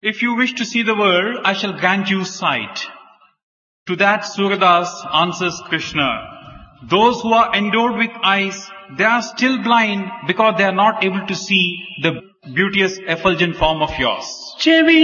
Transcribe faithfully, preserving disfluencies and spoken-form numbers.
If you wish to see the world, I shall grant you sight. To that Suradas answers Krishna, those who are endowed with eyes, they are still blind because they are not able to see the beauteous effulgent form of yours. చెవి